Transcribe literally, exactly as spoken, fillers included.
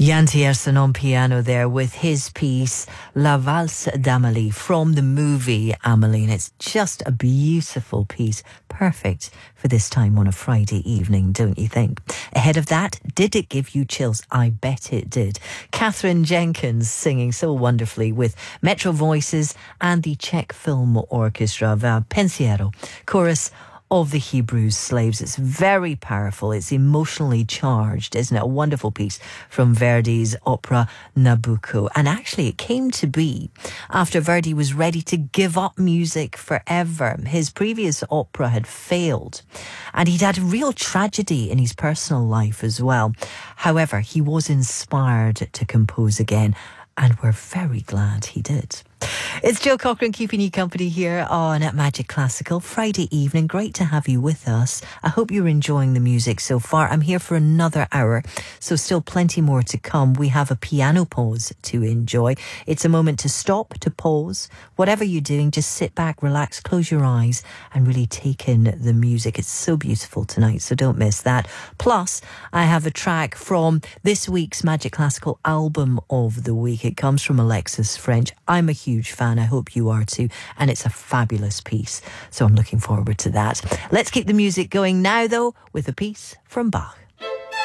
Jan Tiersen on piano there with his piece La Valse d'Amélie from the movie Amélie, and it's just a beautiful piece, perfect for this time on a Friday evening, don't you think? Ahead of that, did it give you chills? I bet it did. Catherine Jenkins singing so wonderfully with Metro Voices and the Czech Film Orchestra, Va Pensiero, chorus of the Hebrew slaves. It's very powerful. It's emotionally charged, isn't it? A wonderful piece from Verdi's opera Nabucco. And actually it came to be after Verdi was ready to give up music forever. His previous opera had failed and he'd had a real tragedy in his personal life as well. However, he was inspired to compose again, and we're very glad he did. It's Joe Cochran keeping you company here on Magic Classical Friday evening. Great to have you with us. I hope you're enjoying the music so far. I'm here for another hour, so still plenty more to come. We have a piano pause to enjoy. It's a moment to stop, to pause. Whatever you're doing, just sit back, relax, close your eyes and really take in the music. It's so beautiful tonight, so don't miss that. Plus, I have a track from this week's Magic Classical Album of the Week. It comes from Alexis French. I'm a huge fan. I hope you are too. And it's a fabulous piece. So I'm looking forward to that. Let's keep the music going now, though, with a piece from Bach.